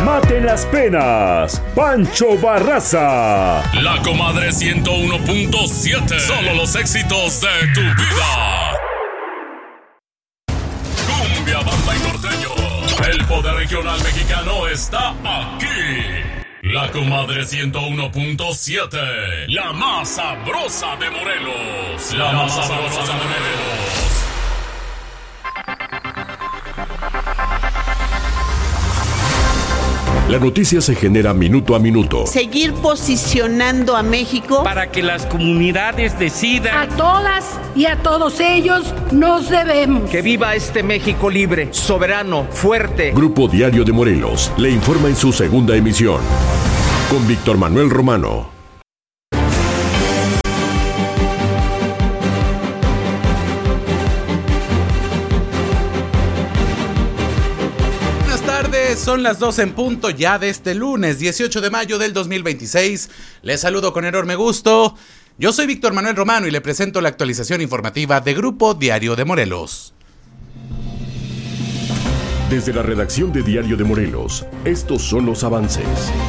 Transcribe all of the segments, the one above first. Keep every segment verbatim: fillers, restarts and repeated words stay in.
Mate las penas, Pancho Barraza. La Comadre ciento uno punto siete. Solo los éxitos de tu vida. Cumbia, banda y norteño. El poder regional mexicano está aquí. La Comadre ciento uno punto siete. La más sabrosa de Morelos. La, La más sabrosa de Morelos. La noticia se genera minuto a minuto. Seguir posicionando a México para que las comunidades decidan. A todas y a todos ellos nos debemos. Que viva este México libre, soberano, fuerte. Grupo Diario de Morelos le informa en su segunda emisión. Con Víctor Manuel Romano. Son las doce en punto ya de este lunes dieciocho de mayo del dos mil veintiséis. Les saludo con enorme gusto. Yo soy Víctor Manuel Romano y le presento la actualización informativa de Grupo Diario de Morelos. Desde la redacción de Diario de Morelos, estos son los avances.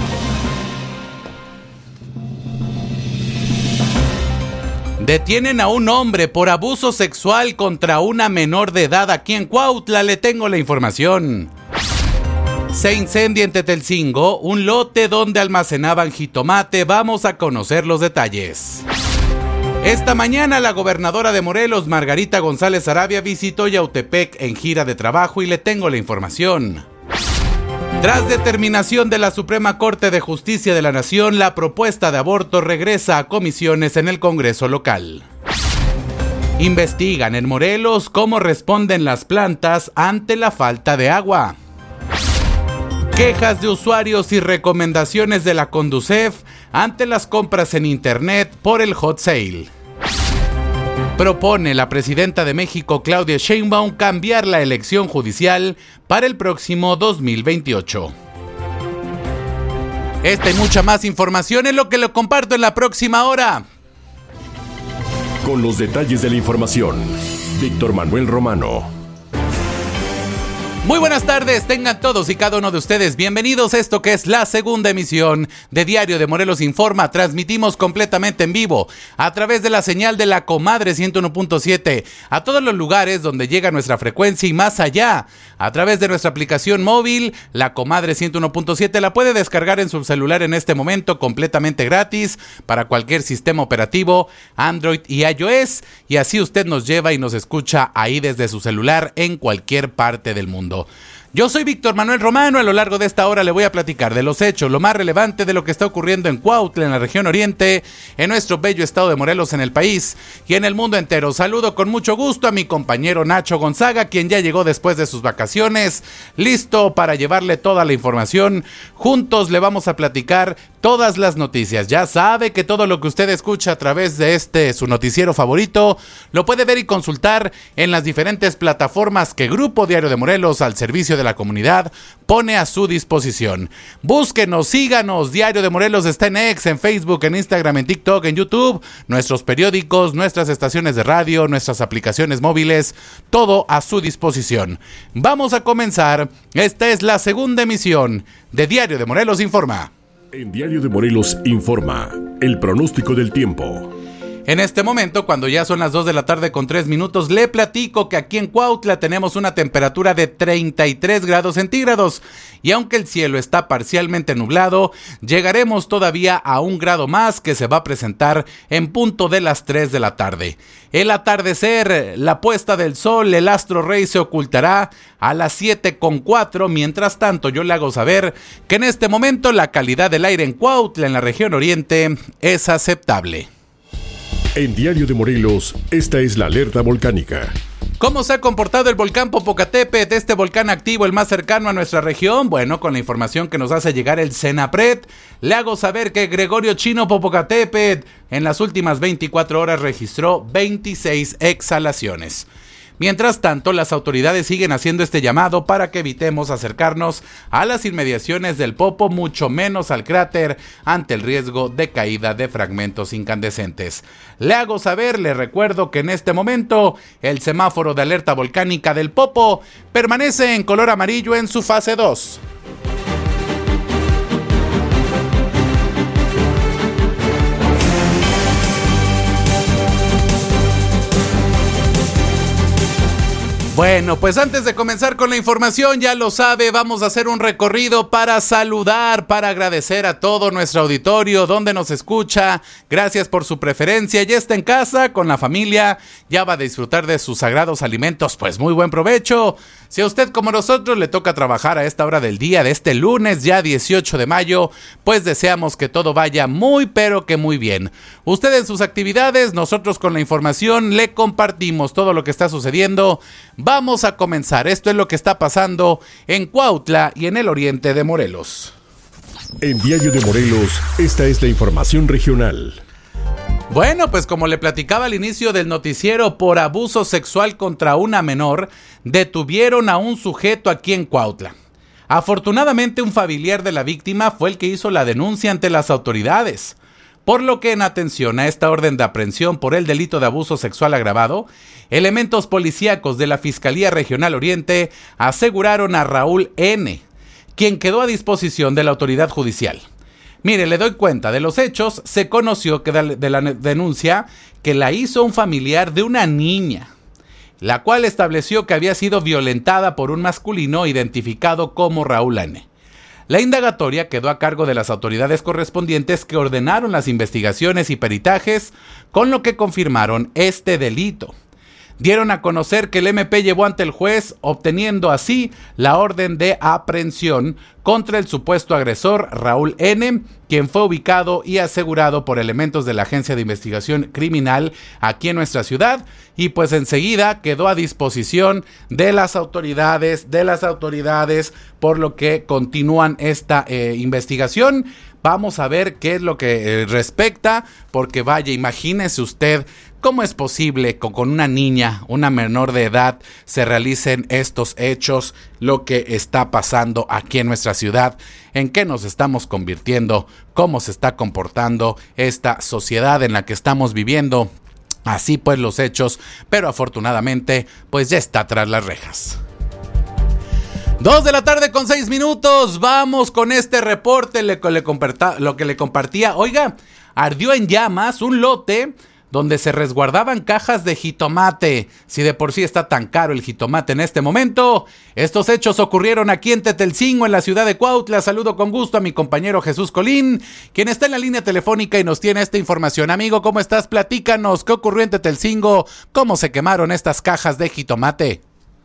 Detienen a un hombre por abuso sexual contra una menor de edad aquí en Cuautla. Le tengo la información. Se incendia en Tetelcingo un lote donde almacenaban jitomate. Vamos a conocer los detalles. Esta mañana la gobernadora de Morelos, Margarita González Arabia, visitó Yautepec en gira de trabajo y le tengo la información. Tras determinación de la Suprema Corte de Justicia de la Nación, la propuesta de aborto regresa a comisiones en el Congreso local. Investigan en Morelos cómo responden las plantas ante la falta de agua. Quejas de usuarios y recomendaciones de la Conducef ante las compras en internet por el hot sale. Propone la presidenta de México, Claudia Sheinbaum, cambiar la elección judicial para el próximo dos mil veintiocho. Esta y mucha más información es lo que lo comparto en la próxima hora. Con los detalles de la información, Víctor Manuel Romano. Muy buenas tardes, tengan todos y cada uno de ustedes bienvenidos a esto que es la segunda emisión de Diario de Morelos Informa. Transmitimos completamente en vivo a través de la señal de la Comadre ciento uno punto siete a todos los lugares donde llega nuestra frecuencia y más allá. A través de nuestra aplicación móvil, la Comadre ciento uno punto siete la puede descargar en su celular en este momento completamente gratis para cualquier sistema operativo, Android y iOS, y así usted nos lleva y nos escucha ahí desde su celular en cualquier parte del mundo. Yo soy Víctor Manuel Romano. A lo largo de esta hora le voy a platicar de los hechos, lo más relevante de lo que está ocurriendo en Cuautla, en la región oriente, en nuestro bello estado de Morelos, en el país y en el mundo entero. Saludo con mucho gusto a mi compañero Nacho Gonzaga, quien ya llegó después de sus vacaciones, listo para llevarle toda la información. Juntos le vamos a platicar todas las noticias. Ya sabe que todo lo que usted escucha a través de este, su noticiero favorito, lo puede ver y consultar en las diferentes plataformas que Grupo Diario de Morelos, al servicio de la comunidad, pone a su disposición. Búsquenos, síganos. Diario de Morelos está en X, en Facebook, en Instagram, en TikTok, en YouTube, nuestros periódicos, nuestras estaciones de radio, nuestras aplicaciones móviles, todo a su disposición. Vamos a comenzar. Esta es la segunda emisión de Diario de Morelos Informa. En Diario de Morelos Informa, el pronóstico del tiempo. En este momento, cuando ya son las dos de la tarde con tres minutos, le platico que aquí en Cuautla tenemos una temperatura de treinta y tres grados centígrados y aunque el cielo está parcialmente nublado, llegaremos todavía a un grado más que se va a presentar en punto de las tres de la tarde. El atardecer, la puesta del sol, el astro rey se ocultará a las siete con cuatro. Mientras tanto, yo le hago saber que en este momento la calidad del aire en Cuautla, en la región oriente, es aceptable. En Diario de Morelos, esta es la alerta volcánica. ¿Cómo se ha comportado el volcán Popocatépetl, este volcán activo, el más cercano a nuestra región? Bueno, con la información que nos hace llegar el CENAPRED, le hago saber que Gregorio Chino Popocatépetl en las últimas veinticuatro horas registró veintiséis exhalaciones. Mientras tanto, las autoridades siguen haciendo este llamado para que evitemos acercarnos a las inmediaciones del Popo, mucho menos al cráter, ante el riesgo de caída de fragmentos incandescentes. Le hago saber, le recuerdo que en este momento el semáforo de alerta volcánica del Popo permanece en color amarillo en su fase dos. Bueno, pues antes de comenzar con la información, ya lo sabe, vamos a hacer un recorrido para saludar, para agradecer a todo nuestro auditorio, donde nos escucha. Gracias por su preferencia. Ya está en casa, con la familia, ya va a disfrutar de sus sagrados alimentos. Pues muy buen provecho. Si a usted como nosotros le toca trabajar a esta hora del día de este lunes, ya dieciocho de mayo, pues deseamos que todo vaya muy pero que muy bien. Usted en sus actividades, nosotros con la información le compartimos todo lo que está sucediendo. Vamos a comenzar. Esto es lo que está pasando en Cuautla y en el oriente de Morelos. En Diario de Morelos, esta es la información regional. Bueno, pues como le platicaba al inicio del noticiero, por abuso sexual contra una menor, detuvieron a un sujeto aquí en Cuautla. Afortunadamente, un familiar de la víctima fue el que hizo la denuncia ante las autoridades, por lo que en atención a esta orden de aprehensión por el delito de abuso sexual agravado, elementos policíacos de la Fiscalía Regional Oriente aseguraron a Raúl N., quien quedó a disposición de la autoridad judicial. Mire, le doy cuenta de los hechos. Se conoció que de la denuncia que la hizo un familiar de una niña, la cual estableció que había sido violentada por un masculino identificado como Raúl N. La indagatoria quedó a cargo de las autoridades correspondientes, que ordenaron las investigaciones y peritajes, con lo que confirmaron este delito. Dieron a conocer que el eme pe llevó ante el juez, obteniendo así la orden de aprehensión contra el supuesto agresor Raúl N., quien fue ubicado y asegurado por elementos de la Agencia de Investigación Criminal aquí en nuestra ciudad, y pues enseguida quedó a disposición de las autoridades, de las autoridades, por lo que continúan esta eh, investigación. Vamos a ver qué es lo que eh, respecta, porque vaya, imagínese usted cómo es posible que con una niña, una menor de edad, se realicen estos hechos, lo que está pasando aquí en nuestra ciudad, en qué nos estamos convirtiendo, cómo se está comportando esta sociedad en la que estamos viviendo. Así pues los hechos, pero afortunadamente pues ya está tras las rejas. Dos de la tarde con seis minutos, vamos con este reporte, le, le comparta, lo que le compartía. Oiga, ardió en llamas un lote donde se resguardaban cajas de jitomate. Si de por sí está tan caro el jitomate en este momento, estos hechos ocurrieron aquí en Tetelcingo, en la ciudad de Cuautla. Saludo con gusto a mi compañero Jesús Colín, quien está en la línea telefónica y nos tiene esta información. Amigo, ¿cómo estás? Platícanos, ¿qué ocurrió en Tetelcingo? ¿Cómo se quemaron estas cajas de jitomate?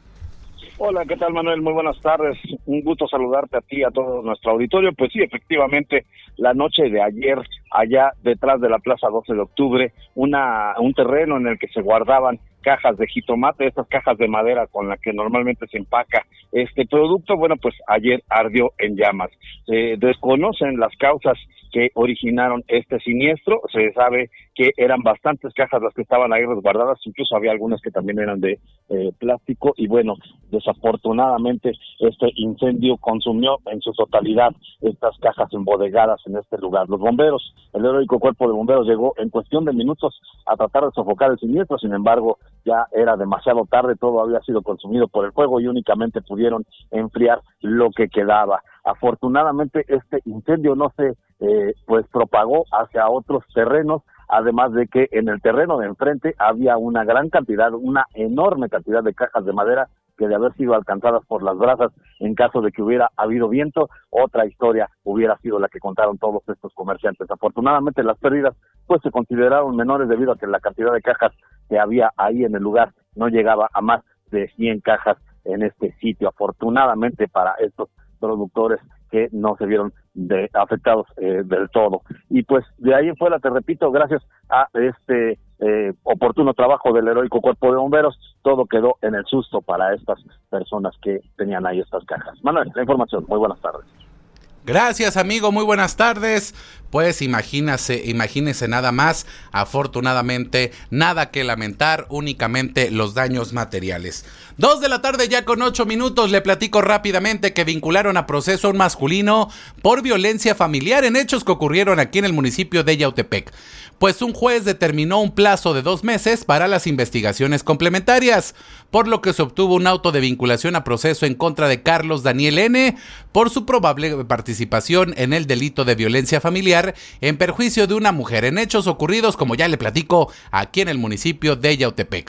Hola, ¿qué tal, Manuel? Muy buenas tardes. Un gusto saludarte a ti y a todo nuestro auditorio. Pues sí, efectivamente, la noche de ayer, allá detrás de la Plaza doce de octubre, una un terreno en el que se guardaban cajas de jitomate, estas cajas de madera con las que normalmente se empaca este producto, bueno, pues ayer ardió en llamas. Se desconocen las causas que originaron este siniestro. Se sabe que eran bastantes cajas las que estaban ahí resguardadas, incluso había algunas que también eran de eh, plástico, y bueno, desafortunadamente este incendio consumió en su totalidad estas cajas embodegadas en este lugar. Los bomberos, el heroico cuerpo de bomberos llegó en cuestión de minutos a tratar de sofocar el siniestro. Sin embargo, ya era demasiado tarde, todo había sido consumido por el fuego y únicamente pudieron enfriar lo que quedaba. Afortunadamente este incendio no se eh, pues propagó hacia otros terrenos, además de que en el terreno de enfrente había una gran cantidad, una enorme cantidad de cajas de madera que, de haber sido alcanzadas por las brasas en caso de que hubiera habido viento, otra historia hubiera sido la que contaron todos estos comerciantes. Afortunadamente las pérdidas pues se consideraron menores debido a que la cantidad de cajas que había ahí en el lugar no llegaba a más de cien cajas en este sitio. Afortunadamente para estos productores que no se vieron de, afectados eh, del todo. Y pues de ahí en fuera, te repito, gracias a este eh, oportuno trabajo del heroico cuerpo de bomberos, todo quedó en el susto para estas personas que tenían ahí estas cajas. Manuel, la información. Muy buenas tardes. Gracias, amigo, muy buenas tardes. Pues imagínese, imagínese nada más, afortunadamente nada que lamentar, únicamente los daños materiales. Dos de la tarde ya con ocho minutos, le platico rápidamente que vincularon a proceso a un masculino por violencia familiar en hechos que ocurrieron aquí en el municipio de Yautepec. Pues un juez determinó un plazo de dos meses para las investigaciones complementarias, por lo que se obtuvo un auto de vinculación a proceso en contra de Carlos Daniel N. por su probable participación en el delito de violencia familiar en perjuicio de una mujer en hechos ocurridos, como ya le platico, aquí en el municipio de Yautepec.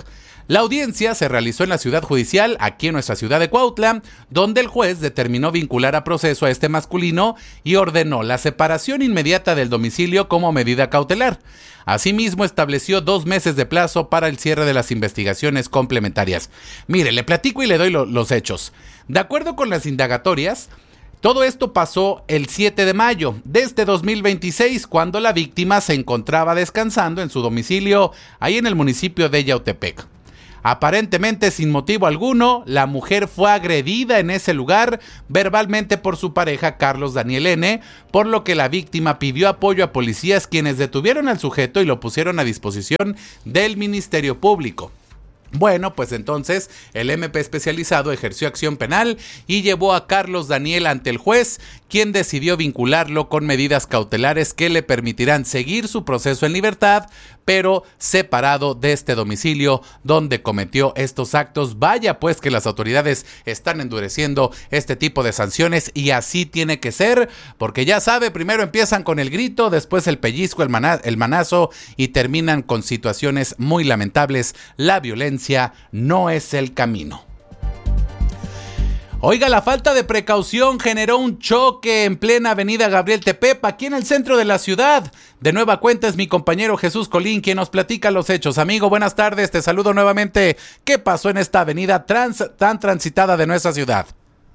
La audiencia se realizó en la ciudad judicial, aquí en nuestra ciudad de Cuautla, donde el juez determinó vincular a proceso a este masculino y ordenó la separación inmediata del domicilio como medida cautelar. Asimismo, estableció dos meses de plazo para el cierre de las investigaciones complementarias. Mire, le platico y le doy lo, los hechos. De acuerdo con las indagatorias, todo esto pasó el siete de mayo de este dos mil veintiséis, cuando la víctima se encontraba descansando en su domicilio ahí en el municipio de Yautepec. Aparentemente sin motivo alguno, la mujer fue agredida en ese lugar verbalmente por su pareja Carlos Daniel N., por lo que la víctima pidió apoyo a policías, quienes detuvieron al sujeto y lo pusieron a disposición del Ministerio Público. Bueno, pues entonces el M P especializado ejerció acción penal y llevó a Carlos Daniel ante el juez, quien decidió vincularlo con medidas cautelares que le permitirán seguir su proceso en libertad, pero separado de este domicilio donde cometió estos actos. Vaya pues que las autoridades están endureciendo este tipo de sanciones, y así tiene que ser, porque ya sabe, primero empiezan con el grito, después el pellizco, el, mana- el manazo y terminan con situaciones muy lamentables. La violencia no es el camino. Oiga, la falta de precaución generó un choque en plena avenida Gabriel Tepepa, aquí en el centro de la ciudad. De nueva cuenta es mi compañero Jesús Colín quien nos platica los hechos. Amigo, buenas tardes, te saludo nuevamente. ¿Qué pasó en esta avenida trans, tan transitada de nuestra ciudad?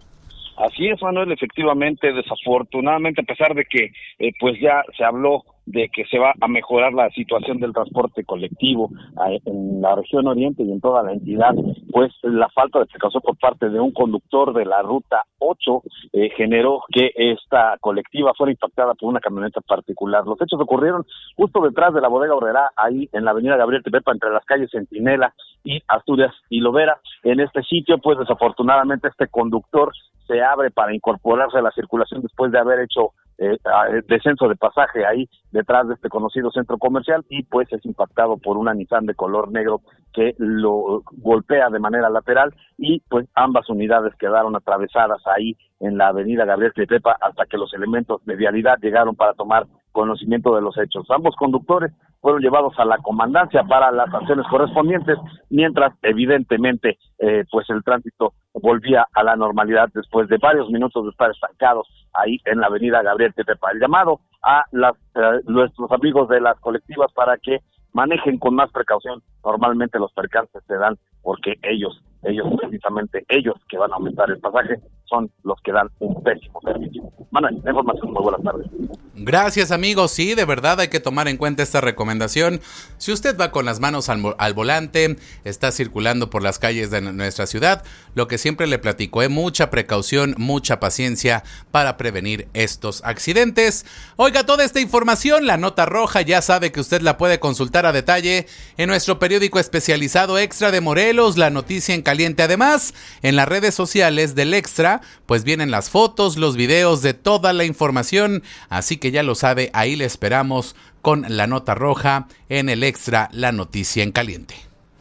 Así es, Manuel, efectivamente, desafortunadamente, a pesar de que eh, pues ya se habló de que se va a mejorar la situación del transporte colectivo eh, en la región oriente y en toda la entidad, pues la falta de precaución por parte de un conductor de la ruta ocho eh, generó que esta colectiva fuera impactada por una camioneta particular. Los hechos ocurrieron justo detrás de la bodega Horrera, ahí en la avenida Gabriel Tepepa, entre las calles Centinela y Asturias y Lovera. En este sitio, pues desafortunadamente este conductor se abre para incorporarse a la circulación después de haber hecho eh, descenso de pasaje ahí detrás de este conocido centro comercial, y pues es impactado por una Nissan de color negro que lo golpea de manera lateral, y pues ambas unidades quedaron atravesadas ahí en la avenida Gabriel Tepepa hasta que los elementos de vialidad llegaron para tomar conocimiento de los hechos. Ambos conductores fueron llevados a la comandancia para las sanciones correspondientes, mientras evidentemente eh, pues el tránsito volvía a la normalidad después de varios minutos de estar estancados ahí en la avenida Gabriel Tepepa. El llamado a las, eh, nuestros amigos de las colectivas para que manejen con más precaución. Normalmente los percances se dan porque ellos, ellos precisamente, ellos que van a aumentar el pasaje, son los que dan un pésimo servicio. Manuel, la información, muy buenas tardes. Gracias, amigos. Sí, de verdad hay que tomar en cuenta esta recomendación. Si usted va con las manos al, al volante, está circulando por las calles de nuestra ciudad, lo que siempre le platico, es mucha precaución, mucha paciencia para prevenir estos accidentes. Oiga, toda esta información, la nota roja, ya sabe que usted la puede consultar a detalle en nuestro periódico especializado Extra de Morelos, La Noticia en Caliente. Además, en las redes sociales del Extra, pues vienen las fotos, los videos de toda la información, así que ya lo sabe, ahí le esperamos con la nota roja en el Extra, La Noticia en Caliente.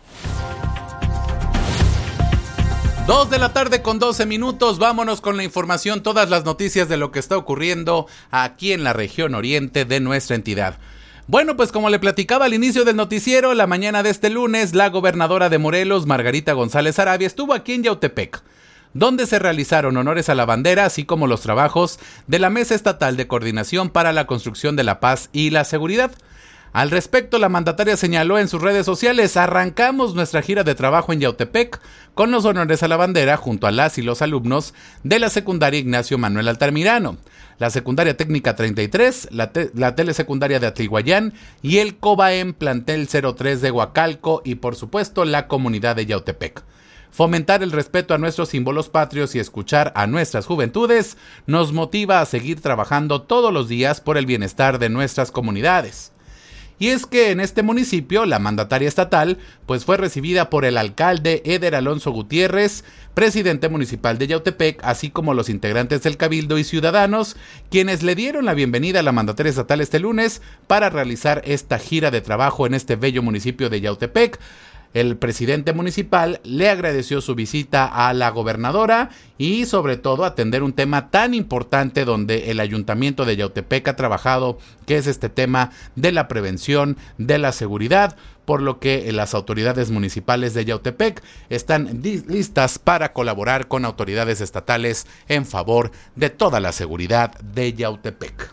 Dos de la tarde con doce minutos, vámonos con la información, todas las noticias de lo que está ocurriendo aquí en la región oriente de nuestra entidad. Bueno, pues como le platicaba al inicio del noticiero, la mañana de este lunes, la gobernadora de Morelos, Margarita González Arabia, estuvo aquí en Yautepec, donde se realizaron honores a la bandera, así como los trabajos de la Mesa Estatal de Coordinación para la Construcción de la Paz y la Seguridad. Al respecto, la mandataria señaló en sus redes sociales: arrancamos nuestra gira de trabajo en Yautepec con los honores a la bandera junto a las y los alumnos de la secundaria Ignacio Manuel Altamirano, la secundaria técnica treinta y tres, la, te- la telesecundaria de Atliguayán y el COBAEM plantel cero tres de Huacalco y por supuesto la comunidad de Yautepec. Fomentar el respeto a nuestros símbolos patrios y escuchar a nuestras juventudes nos motiva a seguir trabajando todos los días por el bienestar de nuestras comunidades. Y es que en este municipio, la mandataria estatal, pues fue recibida por el alcalde Eder Alonso Gutiérrez, presidente municipal de Yautepec, así como los integrantes del Cabildo y ciudadanos, quienes le dieron la bienvenida a la mandataria estatal este lunes para realizar esta gira de trabajo en este bello municipio de Yautepec. El presidente municipal le agradeció su visita a la gobernadora y sobre todo atender un tema tan importante donde el ayuntamiento de Yautepec ha trabajado, que es este tema de la prevención de la seguridad, por lo que las autoridades municipales de Yautepec están listas para colaborar con autoridades estatales en favor de toda la seguridad de Yautepec.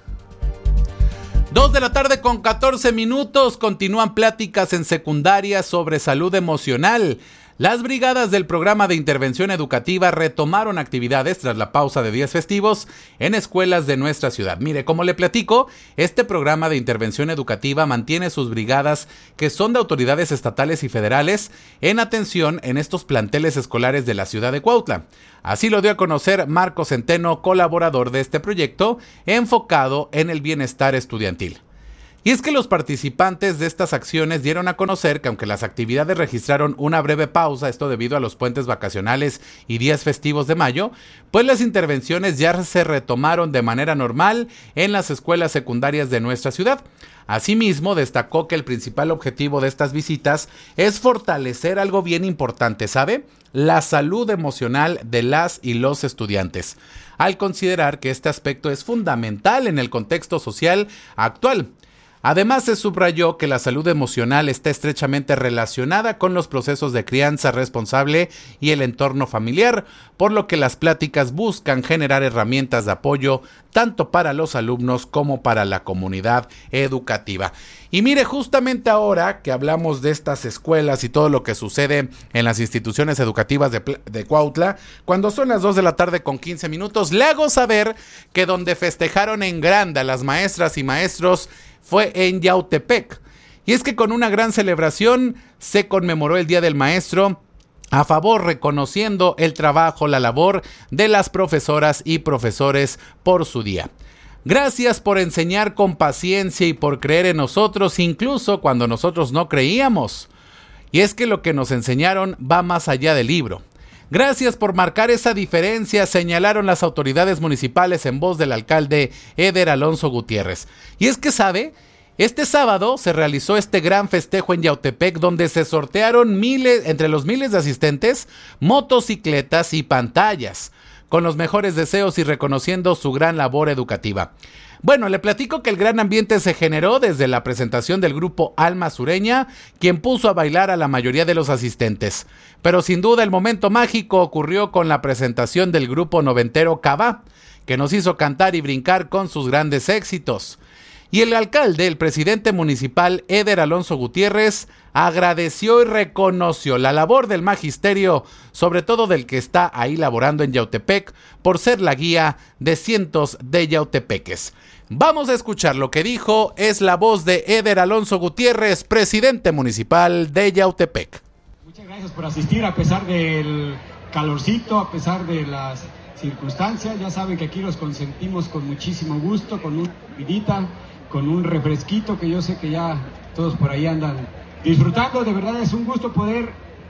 Dos de la tarde con catorce minutos, continúan pláticas en secundaria sobre salud emocional. Las brigadas del programa de intervención educativa retomaron actividades tras la pausa de días festivos en escuelas de nuestra ciudad. Mire, como le platico, este programa de intervención educativa mantiene sus brigadas, que son de autoridades estatales y federales, en atención en estos planteles escolares de la ciudad de Cuautla. Así lo dio a conocer Marco Centeno, colaborador de este proyecto, enfocado en el bienestar estudiantil. Y es que los participantes de estas acciones dieron a conocer que aunque las actividades registraron una breve pausa, esto debido a los puentes vacacionales y días festivos de mayo, pues las intervenciones ya se retomaron de manera normal en las escuelas secundarias de nuestra ciudad. Asimismo, destacó que el principal objetivo de estas visitas es fortalecer algo bien importante, ¿sabe? La salud emocional de las y los estudiantes, al considerar que este aspecto es fundamental en el contexto social actual. Además, se subrayó que la salud emocional está estrechamente relacionada con los procesos de crianza responsable y el entorno familiar, por lo que las pláticas buscan generar herramientas de apoyo tanto para los alumnos como para la comunidad educativa. Y mire, justamente ahora que hablamos de estas escuelas y todo lo que sucede en las instituciones educativas de, de Cuautla, cuando son las dos de la tarde con quince minutos, le hago saber que donde festejaron en grande a las maestras y maestros fue en Yautepec. Y es que con una gran celebración se conmemoró el Día del Maestro a favor, reconociendo el trabajo, la labor de las profesoras y profesores por su día. Gracias por enseñar con paciencia y por creer en nosotros, incluso cuando nosotros no creíamos. Y es que lo que nos enseñaron va más allá del libro. Gracias por marcar esa diferencia, señalaron las autoridades municipales en voz del alcalde Eder Alonso Gutiérrez. Y es que, ¿sabe? Este sábado se realizó este gran festejo en Yautepec, donde se sortearon miles, entre los miles de asistentes, motocicletas y pantallas, con los mejores deseos y reconociendo su gran labor educativa. Bueno, le platico que el gran ambiente se generó desde la presentación del grupo Alma Sureña, quien puso a bailar a la mayoría de los asistentes. Pero sin duda el momento mágico ocurrió con la presentación del grupo noventero Cabá, que nos hizo cantar y brincar con sus grandes éxitos. Y el alcalde, el presidente municipal Eder Alonso Gutiérrez, agradeció y reconoció la labor del magisterio, sobre todo del que está ahí laborando en Yautepec, por ser la guía de cientos de yautepeques. Vamos a escuchar lo que dijo, es la voz de Eder Alonso Gutiérrez, presidente municipal de Yautepec. Muchas gracias por asistir a pesar del calorcito, a pesar de las circunstancias. Ya saben que aquí los consentimos con muchísimo gusto, con una vidita, con un refresquito que yo sé que ya todos por ahí andan disfrutando. De verdad es un gusto poder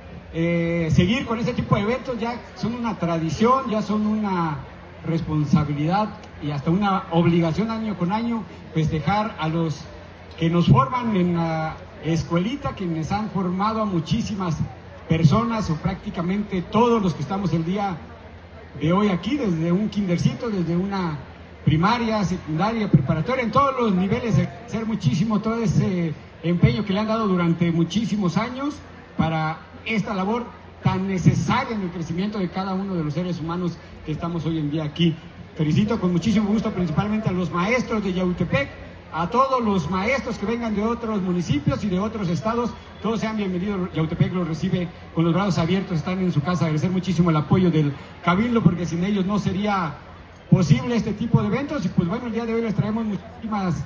eh, seguir con este tipo de eventos. Ya son una tradición, ya son una responsabilidad y hasta una obligación año con año festejar a los que nos forman en la escuelita, quienes han formado a muchísimas personas o prácticamente todos los que estamos el día de hoy aquí, desde un kindercito, desde una primaria, secundaria, preparatoria, en todos los niveles, hacer muchísimo todo ese empeño que le han dado durante muchísimos años para esta labor tan necesaria en el crecimiento de cada uno de los seres humanos que estamos hoy en día aquí. Felicito con muchísimo gusto principalmente a los maestros de Yautepec, a todos los maestros que vengan de otros municipios y de otros estados, todos sean bienvenidos. Yautepec los recibe con los brazos abiertos, están en su casa. Agradecer muchísimo el apoyo del Cabildo, porque sin ellos no sería posible este tipo de eventos. Y pues bueno, el día de hoy les traemos muchísimas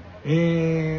eh,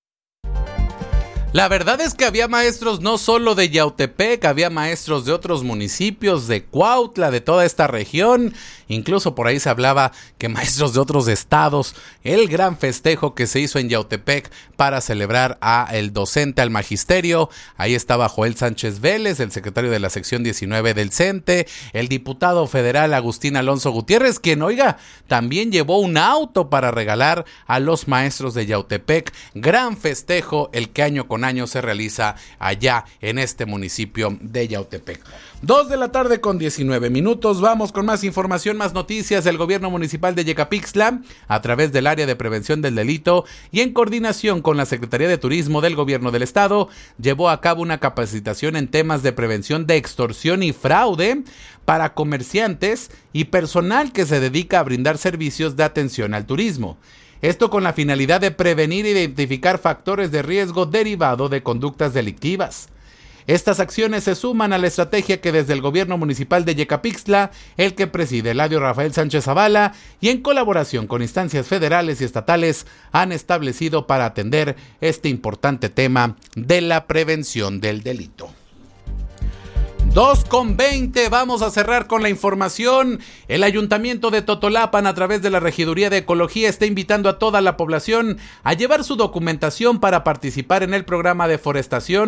La verdad es que había maestros no solo de Yautepec, había maestros de otros municipios, de Cuautla, de toda esta región, incluso por ahí se hablaba que maestros de otros estados, el gran festejo que se hizo en Yautepec para celebrar a el docente al magisterio. Ahí estaba Joel Sánchez Vélez, el secretario de la sección diecinueve del CENTE, el diputado federal Agustín Alonso Gutiérrez, quien, oiga, también llevó un auto para regalar a los maestros de Yautepec. Gran festejo el que año con año se realiza allá en este municipio de Yautepec. Dos de la tarde con diecinueve minutos. Vamos con más información, más noticias. El gobierno municipal de Yecapixtla, a través del área de prevención del delito y en coordinación con la Secretaría de Turismo del gobierno del estado, llevó a cabo una capacitación en temas de prevención de extorsión y fraude para comerciantes y personal que se dedica a brindar servicios de atención al turismo. Esto con la finalidad de prevenir e identificar factores de riesgo derivado de conductas delictivas. Estas acciones se suman a la estrategia que desde el gobierno municipal de Yecapixtla, el que preside Eladio Rafael Sánchez Zavala, y en colaboración con instancias federales y estatales, han establecido para atender este importante tema de la prevención del delito. dos con veinte, vamos a cerrar con la información. El Ayuntamiento de Totolapan, a través de la Regiduría de Ecología, está invitando a toda la población a llevar su documentación para participar en el programa de forestación